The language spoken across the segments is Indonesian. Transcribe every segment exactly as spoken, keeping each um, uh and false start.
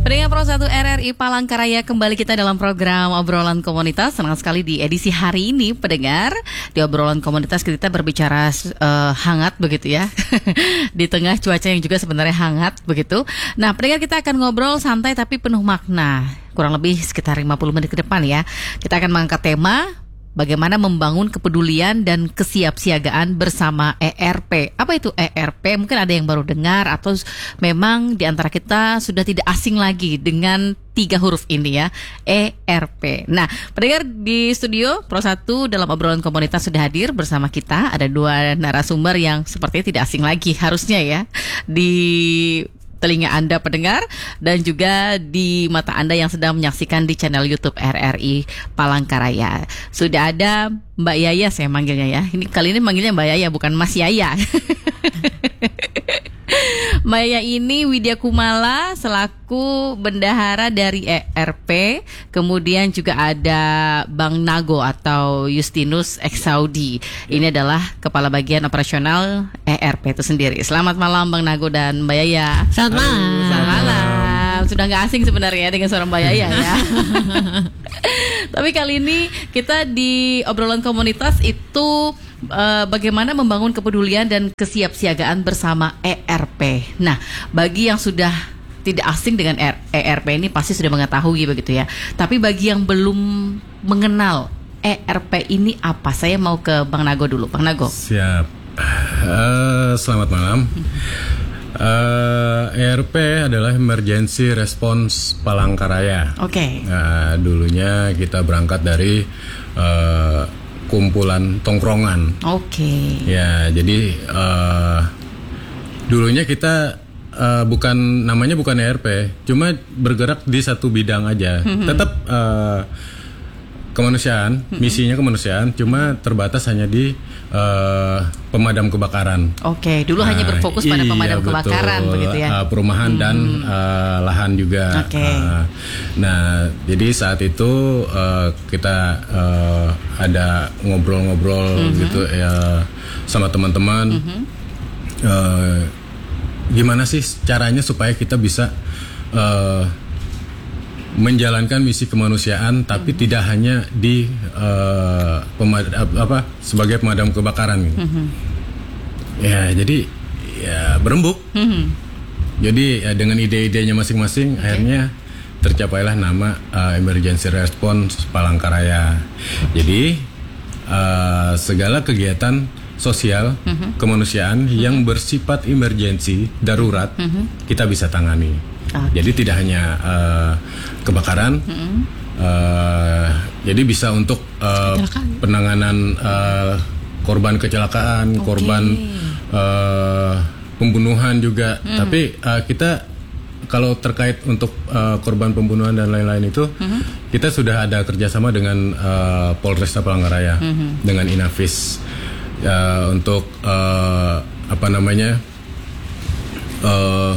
Pendengar Pro satu R R I Palangkaraya, kembali kita dalam program Obrolan Komunitas. Senang sekali di edisi hari ini, pendengar. Di Obrolan Komunitas kita berbicara uh, hangat begitu ya. Di tengah cuaca yang juga sebenarnya hangat begitu. Nah, pendengar, kita akan ngobrol santai tapi penuh makna. Kurang lebih sekitar lima puluh menit ke depan ya. Kita akan mengangkat tema bagaimana membangun kepedulian dan kesiapsiagaan bersama E R P. Apa itu E R P? Mungkin ada yang baru dengar atau memang di antara kita sudah tidak asing lagi dengan tiga huruf ini ya, E R P. Nah, pendengar, di studio Pro satu dalam Obrolan Komunitas sudah hadir bersama kita. Ada dua narasumber yang sepertinya tidak asing lagi harusnya ya di telinga Anda pendengar dan juga di mata Anda yang sedang menyaksikan di channel YouTube R R I Palangkaraya. Sudah ada Mbak Yaya, saya manggilnya ya. Ini kali ini manggilnya Mbak Yaya, bukan Mas Yaya. Mbak Yaya ini Widya Kumala selaku bendahara dari E R P. Kemudian juga ada Bang Nago atau Justinus Exaudi. Ini adalah kepala bagian operasional E R P itu sendiri. Selamat malam Bang Nago dan Mbak Yaya. Selamat malam. Selamat malam. Sudah gak asing sebenarnya dengan suara Mbak Yaya ya. Tapi kali ini kita di Obrolan Komunitas itu Uh, bagaimana membangun kepedulian dan kesiapsiagaan bersama E R P. Nah, bagi yang sudah tidak asing dengan E R P ini pasti sudah mengetahui begitu ya. Tapi bagi yang belum mengenal E R P ini apa, saya mau ke Bang Nago dulu. Bang Nago. Siap. Uh, selamat malam. Uh, E R P adalah Emergency Response Palangkaraya. Oke. Okay. Uh, dulunya kita berangkat dari uh, kumpulan tongkrongan. Oke. Okay. Ya, jadi uh, dulunya kita uh, bukan namanya bukan E R P, cuma bergerak di satu bidang aja. Mm-hmm. Tetap uh, kemanusiaan, mm-hmm. misinya kemanusiaan, cuma terbatas hanya di uh, pemadam kebakaran. Oke, okay. Dulu nah, hanya berfokus pada iya, pemadam betul. kebakaran begitu ya. Uh, perumahan mm-hmm. dan uh, lahan juga. Oke. Okay. Uh, nah, jadi saat itu uh, kita uh, ada ngobrol-ngobrol mm-hmm. gitu ya sama teman-teman. Mm-hmm. Uh, gimana sih caranya supaya kita bisa uh, menjalankan misi kemanusiaan tapi mm-hmm. tidak hanya di uh, pemad- apa sebagai pemadam kebakaran gitu. Mm-hmm. Ya, jadi ya berembuk. Mm-hmm. Jadi ya, dengan ide-idenya masing-masing okay. akhirnya tercapailah nama uh, Emergency Response Palangkaraya. Jadi uh, segala kegiatan sosial mm-hmm. kemanusiaan mm-hmm. yang bersifat emergensi darurat mm-hmm. kita bisa tangani. Okay. Jadi tidak hanya uh, kebakaran, mm-hmm. uh, jadi bisa untuk uh, penanganan uh, korban kecelakaan, okay. korban uh, pembunuhan juga. Mm. Tapi uh, kita kalau terkait untuk uh, korban pembunuhan dan lain-lain itu, mm-hmm. kita sudah ada kerjasama dengan uh, Polresta Palangkaraya, mm-hmm. dengan Inavis uh, untuk uh, apa namanya? Uh,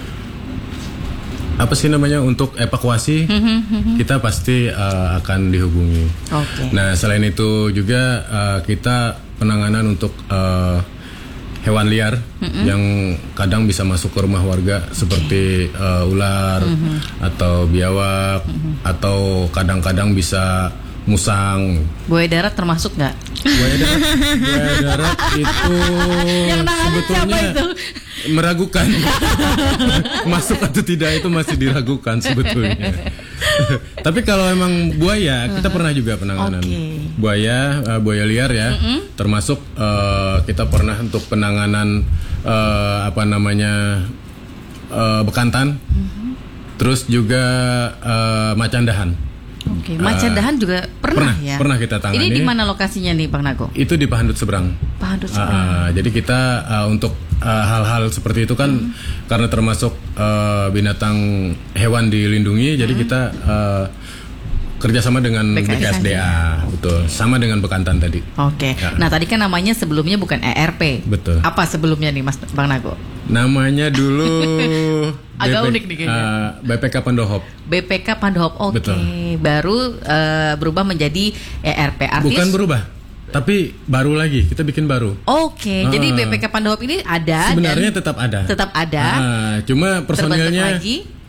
apa sih namanya untuk evakuasi mm-hmm. kita pasti uh, akan dihubungi. Okay. Nah, selain itu juga uh, kita penanganan untuk uh, hewan liar mm-hmm. yang kadang bisa masuk ke rumah warga okay. seperti uh, ular mm-hmm. atau biawak mm-hmm. atau kadang-kadang bisa musang. Buaya darat termasuk nggak? Buaya darat, buaya darat itu yang sebetulnya itu? Meragukan masuk atau tidak itu masih diragukan sebetulnya. Tapi kalau emang buaya kita pernah juga penanganan okay. buaya uh, buaya liar ya, mm-hmm. termasuk uh, kita pernah untuk penanganan uh, apa namanya uh, bekantan, mm-hmm. terus juga uh, macan dahan. Oke, okay. Macan dahan uh, juga pernah, pernah ya? Pernah kita tangani. Ini di mana lokasinya nih Bang Nago? Itu di Pahandut Seberang. Pahandut Seberang. Uh, uh, jadi kita uh, untuk uh, hal-hal seperti itu kan hmm. karena termasuk uh, binatang hewan dilindungi, hmm. jadi kita uh, kerjasama dengan B K S D A, betul. Sama dengan bekantan tadi. Oke. Okay. Ya. Nah tadi kan namanya sebelumnya bukan E R P. Betul. Apa sebelumnya nih Mas Bang Nago? Namanya dulu agak B P, unik nih kayaknya. Uh, B P K Pandohop. B P K Pandohop, oke. Okay. Baru uh, berubah menjadi E R P. Artis? Bukan berubah, tapi baru lagi kita bikin baru. Oke, okay. uh, jadi B P K Pandohop ini ada. Sebenarnya dan tetap ada. Tetap ada. Uh, cuma personilnya.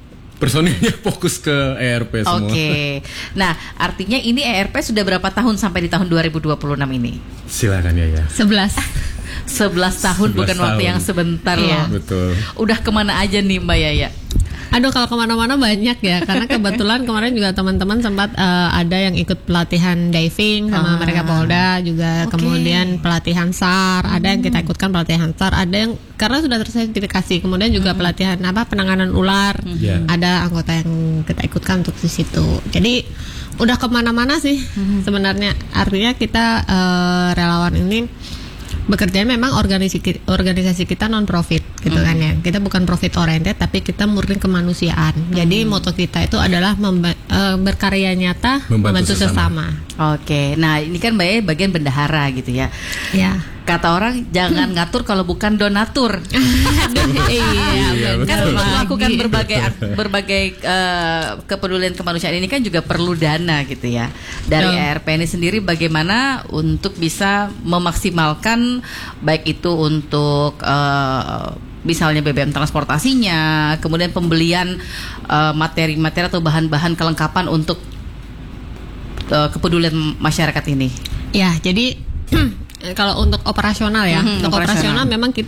personilnya fokus ke E R P semua. Oke. Nah, artinya ini E R P sudah berapa tahun sampai di tahun dua ribu dua puluh enam ini? Silakan ya ya. sebelas sebelas tahun bukan tahun. waktu yang sebentar Iya. loh. Betul. Udah kemana aja nih Mbak Yaya? Aduh, kalau kemana-mana banyak ya, karena kebetulan kemarin juga teman-teman sempat uh, ada yang ikut pelatihan diving Ah. sama mereka Polda juga, Oke. kemudian pelatihan S A R, ada yang kita ikutkan pelatihan S A R, ada yang karena sudah tersertifikasi, kemudian juga pelatihan apa penanganan ular, Ya. ada anggota yang kita ikutkan untuk di situ. Jadi udah kemana-mana sih sebenarnya. Artinya kita uh, relawan ini bekerja memang organisasi organisasi kita non profit gitu kan ya. Kita bukan profit oriented tapi kita murni kemanusiaan. Jadi moto kita itu adalah memba- eh, berkarya nyata Membantu membantu, sesama. sesama. Oke. Nah, ini kan Mbak Yaya bagian bendahara gitu ya. Ya. Kata orang jangan ngatur kalau bukan donatur. Iya, betul. Kan benar untuk melakukan lagi. berbagai berbagai eh, kepedulian kemanusiaan ini kan juga perlu dana gitu ya. Dari Betul. E R P ini sendiri bagaimana untuk bisa memaksimalkan baik itu untuk eh, misalnya B B M transportasinya, kemudian pembelian eh, materi-materi atau bahan-bahan kelengkapan untuk eh, kepedulian masyarakat ini. Ya, jadi kalau untuk operasional ya, Mhm, untuk operasional. operasional memang kita